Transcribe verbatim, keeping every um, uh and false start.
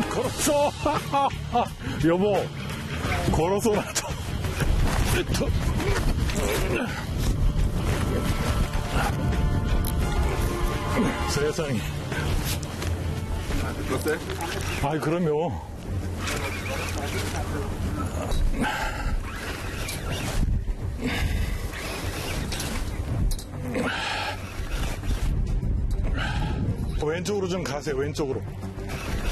걸었어. 여보, 걸어서 나도. 세상에. 어때? 아이, 그럼요. 왼쪽으로 좀 가세요, 왼쪽으로.